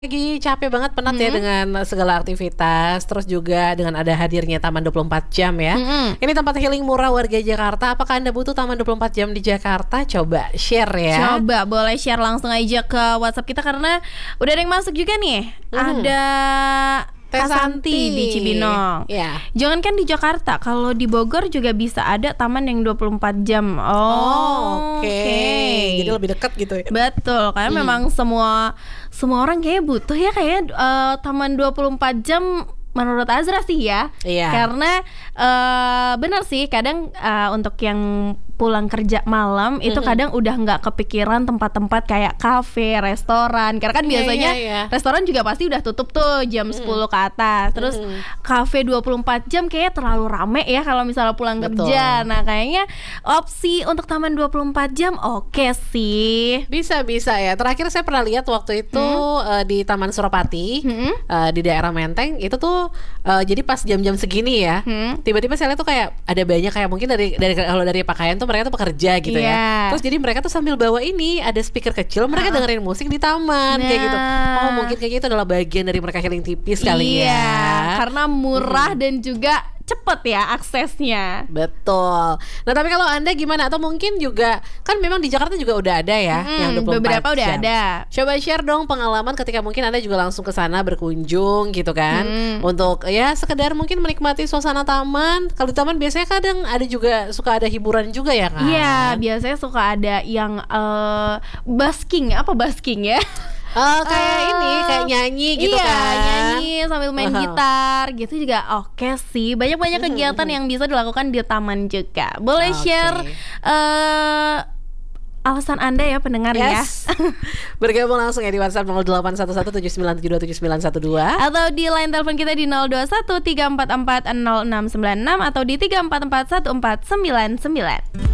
Lagi capek banget, penat ya Mhm. dengan segala aktivitas, terus juga dengan ada hadirnya Taman 24 Jam ya. Mhm. Ini tempat healing murah warga Jakarta. Apakah Anda butuh Taman 24 Jam di Jakarta? Coba share ya. Coba boleh share langsung aja ke WhatsApp kita karena udah ada yang masuk juga nih. Ada Teh Kasanti di Cibinong. Ya. Jangankan di Jakarta, kalau di Bogor juga bisa ada taman yang 24 jam. Oke. Jadi lebih dekat gitu ya. Betul, karena memang semua orang kayak butuh ya kayak taman 24 jam menurut Azra sih ya. Iya. Karena benar sih kadang untuk yang pulang kerja malam itu kadang udah nggak kepikiran tempat-tempat kayak kafe, restoran. Karena kan Iya, biasanya iya. restoran juga pasti udah tutup tuh jam 10 ke atas. Terus kafe 24 jam kayaknya terlalu rame ya kalau misalnya pulang Betul. kerja. Nah, kayaknya opsi untuk taman 24 jam oke sih. Bisa ya. Terakhir saya pernah lihat waktu itu di Taman Suropati, di daerah Menteng. Itu tuh jadi pas jam-jam segini ya, tiba-tiba saya lihat tuh kayak ada banyak kayak mungkin dari kalau dari pakaian tuh mereka tuh pekerja gitu ya. Iya. Terus jadi mereka tuh sambil bawa ini ada speaker kecil, mereka dengerin musik di taman kayak gitu. Oh mungkin kayaknya itu adalah bagian dari mereka healing tipis kali Iya, ya. karena murah dan juga cepet ya aksesnya. Betul. Nah tapi kalau Anda gimana? Atau mungkin juga kan memang di Jakarta juga udah ada ya yang 24 beberapa udah jam. ada. Coba share dong pengalaman ketika mungkin Anda juga langsung ke sana berkunjung gitu kan. Untuk ya sekedar mungkin menikmati suasana taman. Kalau di taman biasanya kadang ada juga suka ada hiburan juga ya kan. Iya, biasanya suka ada yang basking. Apa basking ya? Kayak ini kayak nyanyi gitu iya, kan. nyanyi sambil main gitar gitu juga oke sih. Banyak kegiatan yang bisa dilakukan di taman juga. Boleh Oke. share alasan Anda ya pendengar ya. Yes. Bergabung langsung ya di WhatsApp 081179727912 Atau di line telepon kita di 0213440696 atau di 3441499.